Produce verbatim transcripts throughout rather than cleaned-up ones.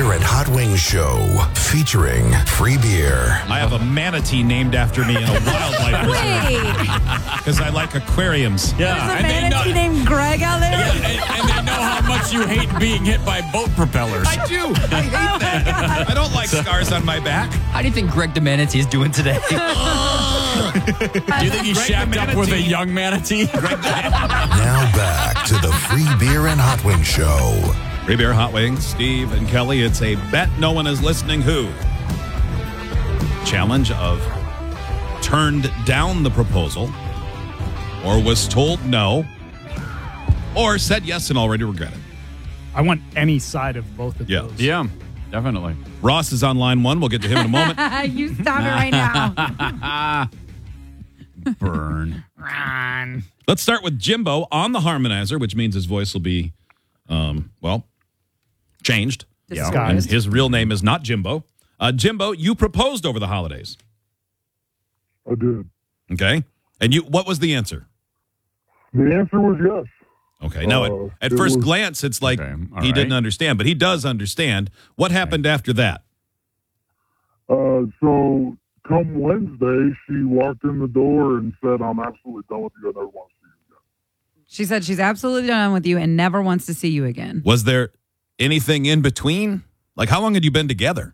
Beer and Hot Wings Show featuring free beer. I have a manatee named after me in a wildlife reserve. Because I like aquariums. Yeah, There's a and they manatee know, named Greg out there. yeah, and, and they know how much you hate being hit by boat propellers. I do. I hate that. I don't like scars on my back. How do you think Greg the Manatee is doing today? Do you think he Greg shacked the up with a manatee. young manatee? Now back to the Free Beer and Hot Wings Show. Free Beer, Hot Wings, Steve and Kelly. It's a bet no one is listening who. Challenge of turned down the proposal or was told no or said yes and already regret it. I want any side of both of Yeah. those. Yeah, definitely. Ross is on line one. We'll get to him in a moment. You stop it right now. Burn. Ron. Let's start with Jimbo on the harmonizer, which means his voice will be, um, well, changed. And Disguised. his real name is not Jimbo. Uh, Jimbo, you proposed over the holidays. I did. Okay. And you, what was the answer? The answer was yes. Okay. Now, Uh, at, at it first was- glance, it's like Okay, all he didn't right. understand, but he does understand. What happened after that? Uh, so come Wednesday, she walked in the door and said, "I'm absolutely done with you. I never want to see you again." She said she's absolutely done with you and never wants to see you again. Was there anything in between? Like, how long had you been together?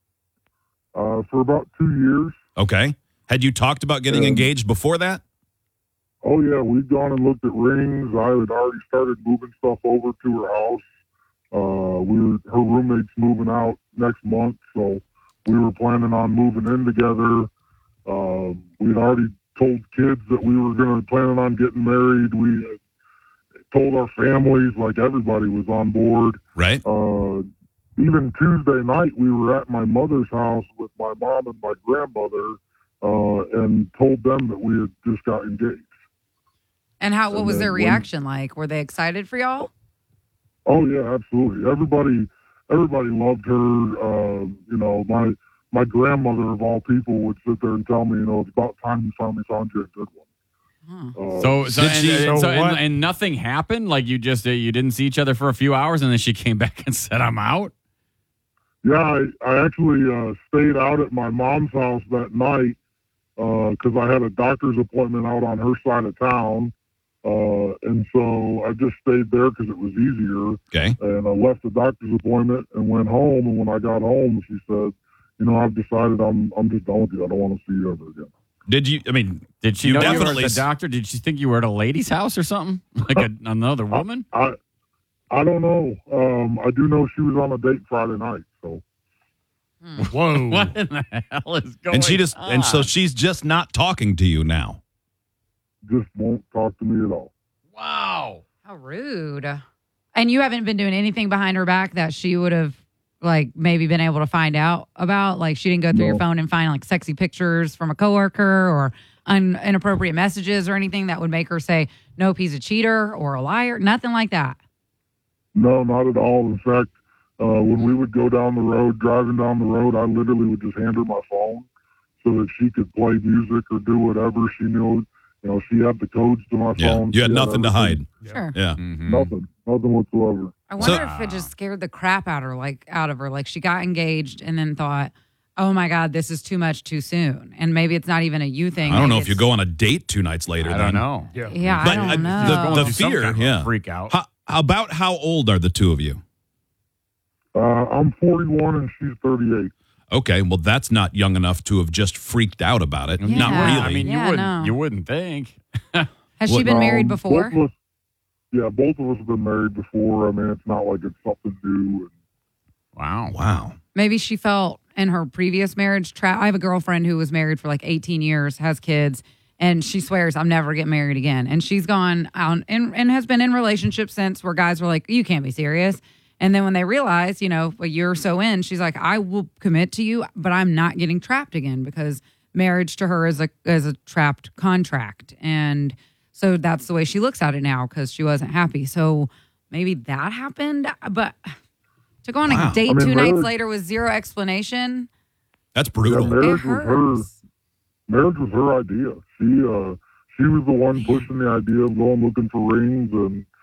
Uh, for about two years. Okay. Had you talked about getting Um, engaged before that? Oh yeah, we'd gone and looked at rings. I had already started moving stuff over to her house. Uh, we were, her roommate's moving out next month, so we were planning on moving in together. Um, we'd already told kids that we were going to planning on getting married. We had told our families, like everybody was on board. Right. Uh, even Tuesday night, we were at my mother's house with my mom and my grandmother, uh, and told them that we had just got engaged. And how? What And was then their when- reaction like? Were they excited for y'all? Oh yeah, absolutely. Everybody, everybody loved her. Uh, you know, my my grandmother of all people would sit there and tell me, you know, it's about time you finally found you a good one. Uh, So, so, Did and, she- and, so So and, what? and nothing happened? Like you just, uh, you didn't see each other for a few hours and then she came back and said, "I'm out"? yeah, I, I actually uh, stayed out at my mom's house that night because I had a doctor's appointment out on her side of town. Uh, and so I just stayed there because it was easier. Okay. And I left the doctor's appointment and went home. And when I got home, she said, "You know, I've decided I'm I'm just done with you. I don't want to see you ever again." Did you, I mean, Did she You know you were definitely at s- the doctor? Did she think you were at a lady's house or something? Like a, another woman? I I don't know. Um, I do know she was on a date Friday night. So Whoa. What in the hell is going on? and she just, and so she's just not talking to you now. just won't talk to me at all. Wow. How rude. And you haven't been doing anything behind her back that she would have, like, maybe been able to find out about? Like, she didn't go through your No. phone and find, like, sexy pictures from a coworker or un- inappropriate messages or anything that would make her say, nope, he's a cheater or a liar? Nothing like that. No, not at all. In fact, uh, when we would go down the road, driving down the road, I literally would just hand her my phone so that she could play music or do whatever. She knew, you know, she had the codes to my Yeah. phone. You had She nothing to everything. hide. Sure. Yeah. Mhm. Nothing, nothing whatsoever. I wonder So- if it just scared the crap out of her, like out of her. Like she got engaged and then thought, "Oh my God, this is too much too soon." And maybe it's not even a you thing. I don't know Maybe if you it's- go on a date two nights later. I then. don't know. Yeah. Yeah, But, I uh, don't know. the- Going the through some fear, kind of a yeah. freak out. How, about how old are the two of you? Uh, I'm forty-one and she's thirty-eight. Okay, well, that's not young enough to have just freaked out about it. Yeah. Not really. I mean, you Yeah, wouldn't. no. You wouldn't think. Has What- she been married Um, before? Both of us, yeah, both of us have been married before. I mean, it's not like it's something new. Wow. wow. Maybe she felt in her previous marriage trap. I have a girlfriend who was married for like eighteen years, has kids, and she swears I'm never getting married again. And she's gone out and, and has been in relationships since where guys were like, "You can't be serious." And then when they realize, you know, a year or so in, she's like, "I will commit to you, but I'm not getting trapped again," because marriage to her is a is a trapped contract. And so that's the way she looks at it now because she wasn't happy. So maybe that happened, but to go on Wow. a date I mean, two nights marriage- later with zero explanation, That's Yeah, brutal. marriage it was her. hurts. Marriage was her idea. She uh, she was the one pushing the idea of going looking for rings, and